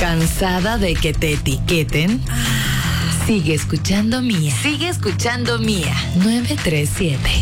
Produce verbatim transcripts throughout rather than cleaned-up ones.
¿Cansada de que te etiqueten? Sigue escuchando Mía. Sigue escuchando Mía. nueve tres siete.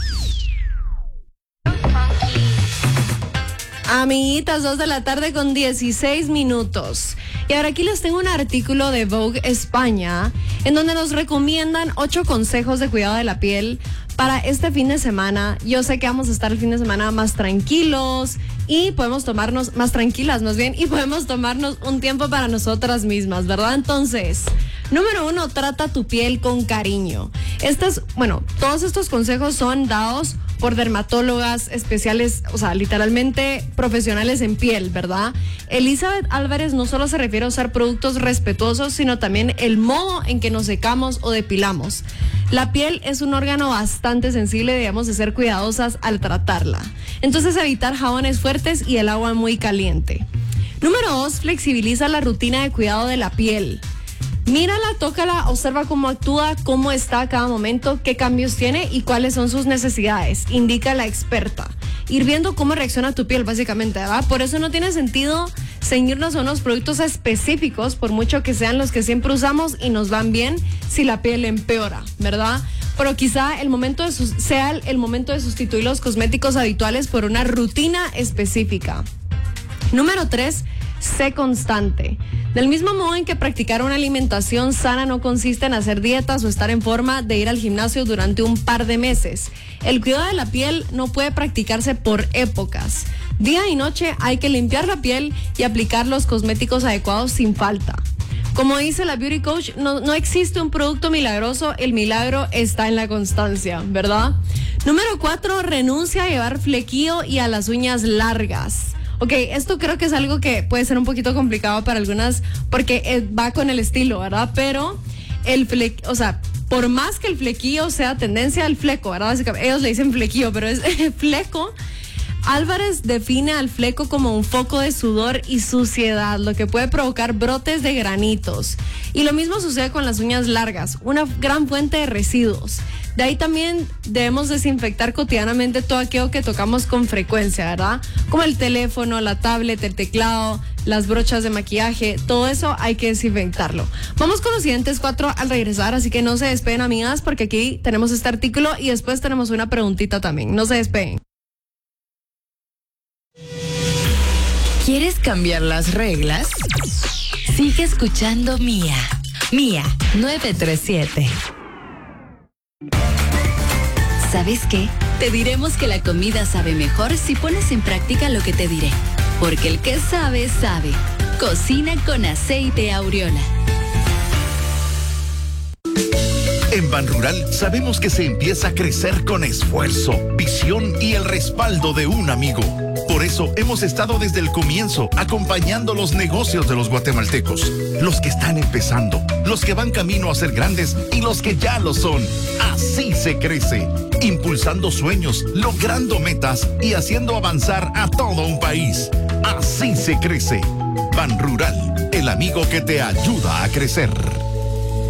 Amiguitas, dos de la tarde con dieciséis minutos. Y ahora aquí les tengo un artículo de Vogue España en donde nos recomiendan ocho consejos de cuidado de la piel para este fin de semana. Yo sé que vamos a estar el fin de semana más tranquilos y podemos tomarnos, más tranquilas más bien, y podemos tomarnos un tiempo para nosotras mismas, ¿verdad? Entonces, número uno, trata tu piel con cariño. Este es, bueno, todos estos consejos son dados por dermatólogas especiales, o sea, literalmente profesionales en piel, ¿verdad? Elizabeth Álvarez no solo se refiere a usar productos respetuosos, sino también el modo en que nos secamos o depilamos. La piel es un órgano bastante sensible y debemos de ser cuidadosas al tratarla. Entonces, evitar jabones fuertes y el agua muy caliente. Número dos, flexibiliza la rutina de cuidado de la piel. Mírala, tócala, observa cómo actúa, cómo está a cada momento, qué cambios tiene y cuáles son sus necesidades. Indica la experta. Ir viendo cómo reacciona tu piel, básicamente, ¿verdad? Por eso no tiene sentido ceñirnos a unos productos específicos, por mucho que sean los que siempre usamos y nos van bien, si la piel empeora, ¿verdad? Pero quizá el momento de sus- sea el momento de sustituir los cosméticos habituales por una rutina específica. Número tres, sé constante. Del mismo modo en que practicar una alimentación sana no consiste en hacer dietas o estar en forma de ir al gimnasio durante un par de meses. El cuidado de la piel no puede practicarse por épocas. Día y noche hay que limpiar la piel y aplicar los cosméticos adecuados sin falta. Como dice la Beauty Coach, no, no existe un producto milagroso, el milagro está en la constancia, ¿verdad? Número cuatro, renuncia a llevar flequillo y a las uñas largas. Ok, esto creo que es algo que puede ser un poquito complicado para algunas porque eh, va con el estilo, ¿verdad? Pero el flequillo, o sea, por más que el flequillo sea tendencia al fleco, ¿verdad? Ellos le dicen flequillo, pero es fleco. Álvarez define al fleco como un foco de sudor y suciedad, lo que puede provocar brotes de granitos. Y lo mismo sucede con las uñas largas, una gran fuente de residuos. De ahí también debemos desinfectar cotidianamente todo aquello que tocamos con frecuencia, ¿verdad? Como el teléfono, la tablet, el teclado, las brochas de maquillaje, todo eso hay que desinfectarlo. Vamos con los siguientes cuatro al regresar, así que no se despeguen, amigas, porque aquí tenemos este artículo y después tenemos una preguntita también. No se despeguen. ¿Quieres cambiar las reglas? Sigue escuchando Mía. Mía nueve tres siete. ¿Sabes qué? Te diremos que la comida sabe mejor si pones en práctica lo que te diré. Porque el que sabe, sabe. Cocina con aceite Aureola. En Banrural sabemos que se empieza a crecer con esfuerzo, visión y el respaldo de un amigo. Por eso hemos estado desde el comienzo acompañando los negocios de los guatemaltecos, los que están empezando, los que van camino a ser grandes y los que ya lo son. Así se crece, impulsando sueños, logrando metas y haciendo avanzar a todo un país. Así se crece. Banrural, el amigo que te ayuda a crecer.